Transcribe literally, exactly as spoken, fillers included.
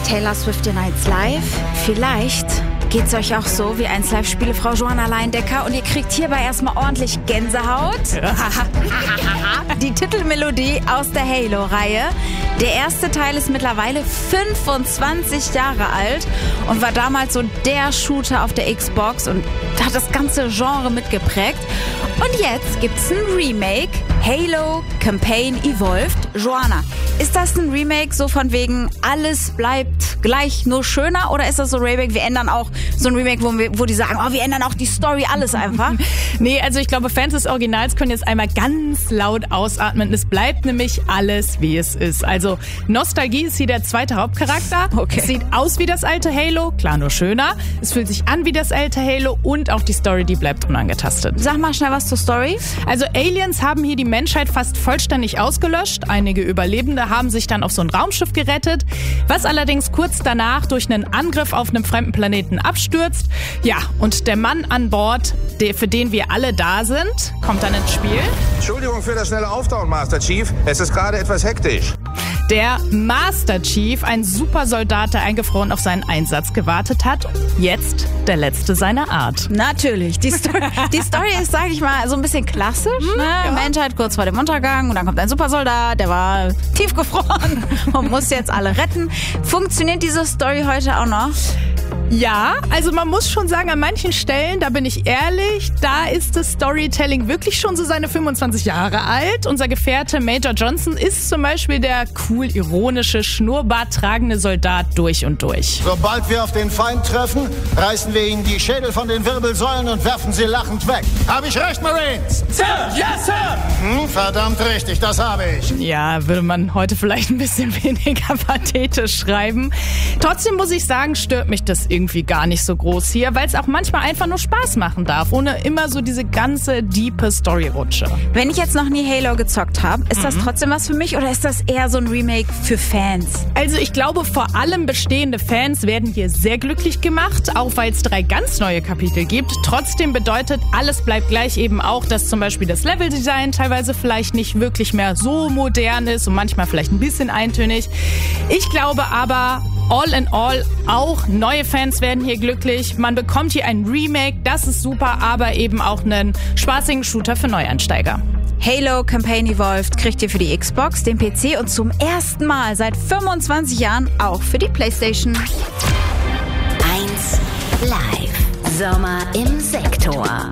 Taylor Swift Unites Live. Vielleicht geht's euch auch so wie einst Live-Spielefrau Joanna Leindecker und ihr kriegt hierbei erstmal ordentlich Gänsehaut. Die Titelmelodie aus der Halo-Reihe. Der erste Teil ist mittlerweile fünfundzwanzig Jahre alt und war damals so der Shooter auf der Xbox und hat das ganze Genre mitgeprägt. Und jetzt gibt's ein Remake, Halo Campaign Evolved. Joanna, ist das ein Remake so von wegen, alles bleibt gleich, nur schöner? Oder ist das so ein Remake, wir ändern auch so ein Remake, wo, wir, wo die sagen, oh, wir ändern auch die Story, alles einfach? Nee, also ich glaube, Fans des Originals können jetzt einmal ganz laut ausatmen. Es bleibt nämlich alles, wie es ist. Also Nostalgie ist hier der zweite Hauptcharakter. Okay. Es sieht aus wie das alte Halo, klar, nur schöner. Es fühlt sich an wie das alte Halo und auch die Story, die bleibt unangetastet. Sag mal schnell was zur Story. Also Aliens haben hier die Menschheit fast vollständig ausgelöscht. Einige Überlebende haben sich dann auf so ein Raumschiff gerettet, was allerdings kurz danach durch einen Angriff auf einem fremden Planeten abstürzt. Ja, und der Mann an Bord, der, für den wir alle da sind, kommt dann ins Spiel. Entschuldigung für das schnelle Auftauen, Master Chief. Es ist gerade etwas hektisch. Der Master Chief, ein Supersoldat, der eingefroren auf seinen Einsatz gewartet hat. Jetzt der letzte seiner Art. Natürlich. Die Story, die Story ist, sag ich mal, so ein bisschen klassisch. Hm, ne? ja. Menschheit kurz vor dem Untergang und dann kommt ein Supersoldat, der war tiefgefroren und muss jetzt alle retten. Funktioniert diese Story heute auch noch? Ja, also man muss schon sagen, an manchen Stellen, da bin ich ehrlich, da ist das Storytelling wirklich schon so seine fünfundzwanzig Jahre alt. Unser Gefährte Major Johnson ist zum Beispiel der cool ironische, schnurrbarttragende Soldat durch und durch. Sobald wir auf den Feind treffen, reißen wir ihnen die Schädel von den Wirbelsäulen und werfen sie lachend weg. Habe ich recht, Marines? Sir, yes, Sir! Hm, verdammt richtig, das habe ich. Ja, würde man heute vielleicht ein bisschen weniger pathetisch schreiben. Trotzdem muss ich sagen, stört mich das irgendwie gar nicht so groß hier, weil es auch manchmal einfach nur Spaß machen darf, ohne immer so diese ganze diepe Story-Rutsche. Wenn ich jetzt noch nie Halo gezockt habe, ist mhm. das trotzdem was für mich oder ist das eher so ein Remake für Fans? Also ich glaube, vor allem bestehende Fans werden hier sehr glücklich gemacht, auch weil es drei ganz neue Kapitel gibt. Trotzdem bedeutet, alles bleibt gleich eben auch, dass zum Beispiel das Leveldesign teilweise vielleicht nicht wirklich mehr so modern ist und manchmal vielleicht ein bisschen eintönig. Ich glaube aber, all in all, auch neue Fans werden hier glücklich. Man bekommt hier ein Remake, das ist super, aber eben auch einen spaßigen Shooter für Neueinsteiger. Halo Campaign Evolved kriegt ihr für die Xbox, den P C und zum ersten Mal seit fünfundzwanzig Jahren auch für die PlayStation. eins Live. Sommer im Sektor.